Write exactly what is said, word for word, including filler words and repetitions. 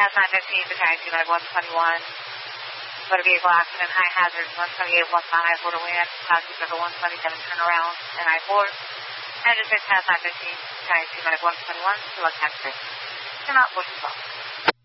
pass nine fifteen to taxi by one twenty-one. Motor vehicle accident, high hazard, one twenty-eight westbound I four to wind, taxi for the one twenty-seven turnaround, and I four. Engine six pass nine fifteen, taxi by one twenty-one, select taxi. Turn out, push twelve.